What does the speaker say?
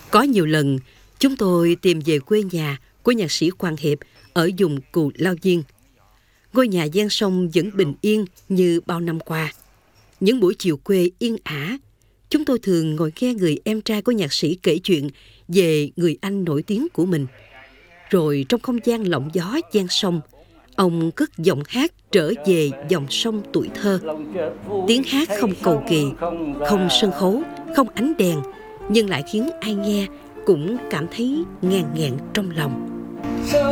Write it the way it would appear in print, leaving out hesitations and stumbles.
Có nhiều lần, chúng tôi tìm về quê nhà của nhạc sĩ Hoàng Hiệp ở vùng Cù Lao Diên. Ngôi nhà ven sông vẫn bình yên như bao năm qua. Những buổi chiều quê yên ả, chúng tôi thường ngồi nghe người em trai của nhạc sĩ kể chuyện về người anh nổi tiếng của mình. Rồi trong không gian lộng gió ven sông, ông cất giọng hát trở về dòng sông tuổi thơ. Tiếng hát không cầu kỳ, không sân khấu, không ánh đèn, nhưng lại khiến ai nghe cũng cảm thấy ngàn nghẹn trong lòng.